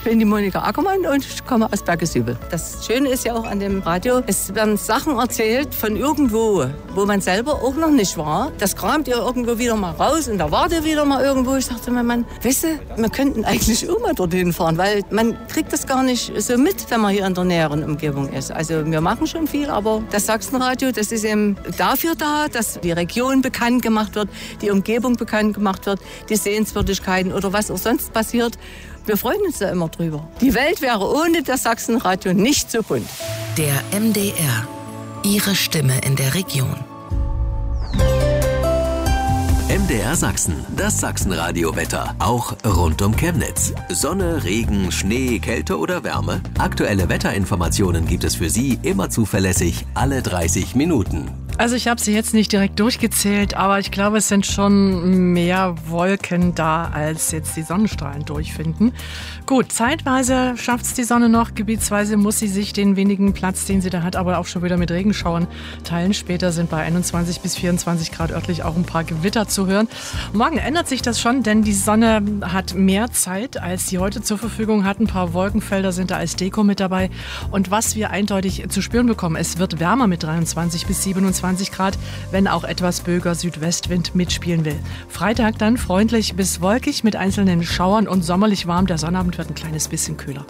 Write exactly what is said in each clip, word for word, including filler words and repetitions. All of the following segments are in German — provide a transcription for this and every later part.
bin die Monika Ackermann und ich komme aus Bergesübel. Das Schöne ist ja auch an dem Radio, es werden Sachen erzählt von irgendwo, wo man selber auch noch nicht war. Das kramt ihr irgendwo wieder mal raus und da wart ihr wieder mal irgendwo. Ich dachte mir, Mann, weißt du, wir könnten eigentlich auch mal dorthin fahren, weil man kriegt das gar nicht so mit, wenn man hier in der näheren Umgebung ist. Also wir machen schon viel, aber das Sachsenradio, das ist eben dafür da, dass die Region bekannt gemacht wird, die Umgebung bekannt gemacht wird, die Sehenswürdigkeiten oder was auch sonst passiert. Wir freuen uns da immer drüber. Die Welt wäre ohne das Sachsenradio nicht so bunt. Der M D R. Ihre Stimme in der Region. M D R Sachsen, das Sachsenradio-Wetter, auch rund um Chemnitz. Sonne, Regen, Schnee, Kälte oder Wärme? Aktuelle Wetterinformationen gibt es für Sie immer zuverlässig alle dreißig Minuten. Also ich habe sie jetzt nicht direkt durchgezählt, aber ich glaube, es sind schon mehr Wolken da, als jetzt die Sonnenstrahlen durchfinden. Gut, zeitweise schafft es die Sonne noch, gebietsweise muss sie sich den wenigen Platz, den sie da hat, aber auch schon wieder mit Regenschauern teilen. Später sind bei einundzwanzig bis vierundzwanzig Grad örtlich auch ein paar Gewitter zu hören. Morgen ändert sich das schon, denn die Sonne hat mehr Zeit, als sie heute zur Verfügung hat. Ein paar Wolkenfelder sind da als Deko mit dabei. Und was wir eindeutig zu spüren bekommen, es wird wärmer mit dreiundzwanzig bis siebenundzwanzig Grad, wenn auch etwas böiger Südwestwind mitspielen will. Freitag dann freundlich bis wolkig mit einzelnen Schauern und sommerlich warm. Der Sonnabend wird ein kleines bisschen kühler.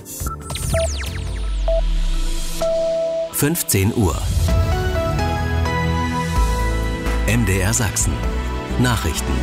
fünfzehn Uhr. M D R Sachsen. Nachrichten.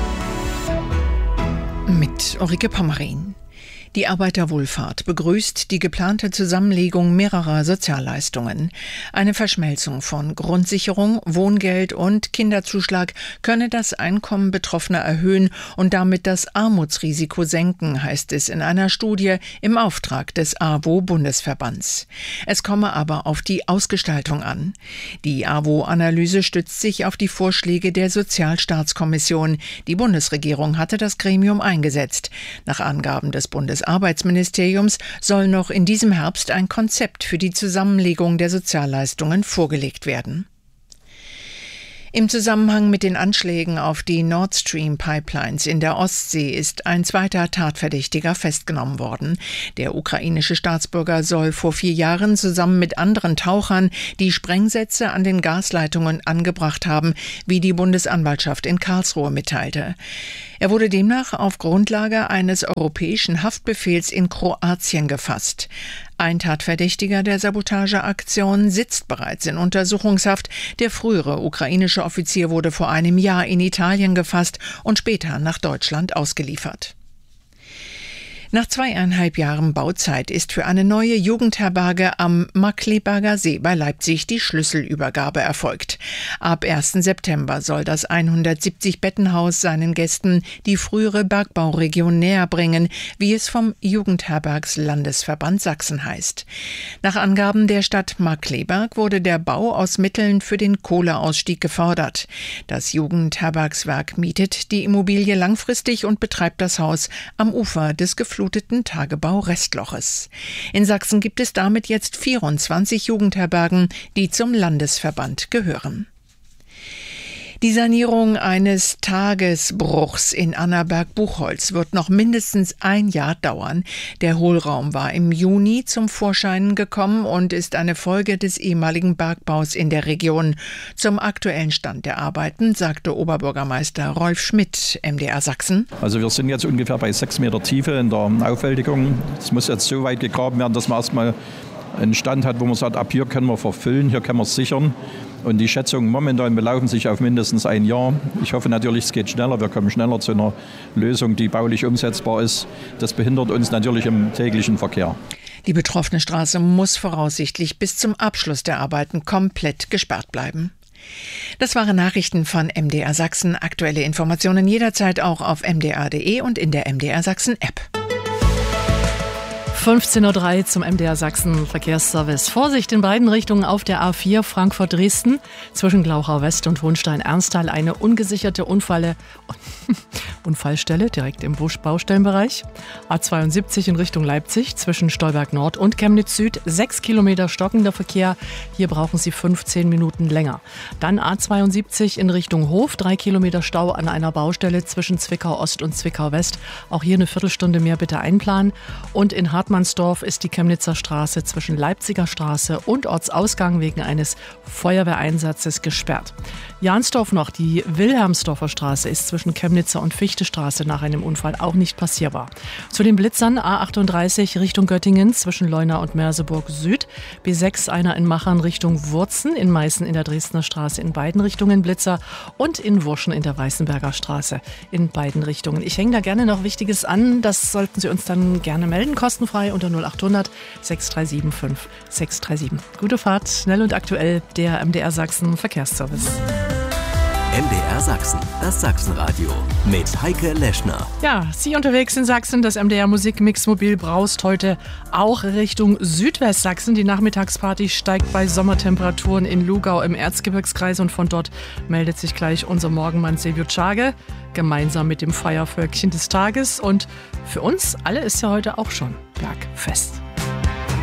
Mit Ulrike Pommerin. Die Arbeiterwohlfahrt begrüßt die geplante Zusammenlegung mehrerer Sozialleistungen. Eine Verschmelzung von Grundsicherung, Wohngeld und Kinderzuschlag könne das Einkommen Betroffener erhöhen und damit das Armutsrisiko senken, heißt es in einer Studie im Auftrag des A W O-Bundesverbands. Es komme aber auf die Ausgestaltung an. Die A W O-Analyse stützt sich auf die Vorschläge der Sozialstaatskommission. Die Bundesregierung hatte das Gremium eingesetzt. Nach Angaben des Bundes Arbeitsministeriums soll noch in diesem Herbst ein Konzept für die Zusammenlegung der Sozialleistungen vorgelegt werden. Im Zusammenhang mit den Anschlägen auf die Nord Stream Pipelines in der Ostsee ist ein zweiter Tatverdächtiger festgenommen worden. Der ukrainische Staatsbürger soll vor vier Jahren zusammen mit anderen Tauchern die Sprengsätze an den Gasleitungen angebracht haben, wie die Bundesanwaltschaft in Karlsruhe mitteilte. Er wurde demnach auf Grundlage eines europäischen Haftbefehls in Kroatien gefasst. Ein Tatverdächtiger der Sabotageaktion sitzt bereits in Untersuchungshaft. Der frühere ukrainische Offizier wurde vor einem Jahr in Italien gefasst und später nach Deutschland ausgeliefert. Nach zweieinhalb Jahren Bauzeit ist für eine neue Jugendherberge am Markkleeberger See bei Leipzig die Schlüsselübergabe erfolgt. Ab ersten September soll das hundertsiebzig Bettenhaus seinen Gästen die frühere Bergbauregion näher bringen, wie es vom Jugendherbergslandesverband Sachsen heißt. Nach Angaben der Stadt Markkleeberg wurde der Bau aus Mitteln für den Kohleausstieg gefördert. Das Jugendherbergswerk mietet die Immobilie langfristig und betreibt das Haus am Ufer des gefluteten Tagebau-Restloches. In Sachsen gibt es damit jetzt vierundzwanzig Jugendherbergen, die zum Landesverband gehören. Die Sanierung eines Tagesbruchs in Annaberg-Buchholz wird noch mindestens ein Jahr dauern. Der Hohlraum war im Juni zum Vorschein gekommen und ist eine Folge des ehemaligen Bergbaus in der Region. Zum aktuellen Stand der Arbeiten sagte Oberbürgermeister Rolf Schmidt, M D R Sachsen. Also wir sind jetzt ungefähr bei sechs Meter Tiefe in der Aufwältigung. Es muss jetzt so weit gegraben werden, dass man erstmal einen Stand hat, wo man sagt, ab hier können wir verfüllen, hier können wir es sichern. Und die Schätzungen momentan belaufen sich auf mindestens ein Jahr. Ich hoffe natürlich, es geht schneller. Wir kommen schneller zu einer Lösung, die baulich umsetzbar ist. Das behindert uns natürlich im täglichen Verkehr. Die betroffene Straße muss voraussichtlich bis zum Abschluss der Arbeiten komplett gesperrt bleiben. Das waren Nachrichten von M D R Sachsen. Aktuelle Informationen jederzeit auch auf m d r punkt d e und in der M D R Sachsen App. fünfzehn Uhr drei zum M D R Sachsen Verkehrsservice. Vorsicht in beiden Richtungen auf der A vier Frankfurt-Dresden zwischen Glauchau West und Hohenstein-Ernsthal. Eine ungesicherte Unfalle, Unfallstelle direkt im Busch-Baustellenbereich. A zweiundsiebzig in Richtung Leipzig zwischen Stolberg Nord und Chemnitz Süd. Sechs Kilometer stockender Verkehr. Hier brauchen Sie fünfzehn Minuten länger. Dann A zweiundsiebzig in Richtung Hof. Drei Kilometer Stau an einer Baustelle zwischen Zwickau Ost und Zwickau West. Auch hier eine Viertelstunde mehr bitte einplanen. Und in Hartmannsdorf ist die Chemnitzer Straße zwischen Leipziger Straße und Ortsausgang wegen eines Feuerwehreinsatzes gesperrt. Jahnsdorf noch, die Wilhelmsdorfer Straße ist zwischen Chemnitzer und Fichtestraße nach einem Unfall auch nicht passierbar. Zu den Blitzern A achtunddreißig Richtung Göttingen zwischen Leuna und Merseburg Süd, B sechs einer in Machern Richtung Wurzen, in Meißen in der Dresdner Straße in beiden Richtungen Blitzer und in Wurschen in der Weißenberger Straße in beiden Richtungen. Ich hänge da gerne noch Wichtiges an, das sollten Sie uns dann gerne melden, kostenfrei unter null achthundert sechs drei sieben fünf sechs drei sieben. Gute Fahrt, schnell und aktuell, der M D R Sachsen Verkehrsservice. M D R Sachsen, das Sachsenradio mit Heike Leschner. Ja, Sie unterwegs in Sachsen, das M D R Musikmixmobil braust heute auch Richtung Südwestsachsen. Die Nachmittagsparty steigt bei Sommertemperaturen in Lugau im Erzgebirgskreis und von dort meldet sich gleich unser Morgenmann Silvio Tschage gemeinsam mit dem Feiervölkchen des Tages. Und für uns alle ist ja heute auch schon Bergfest.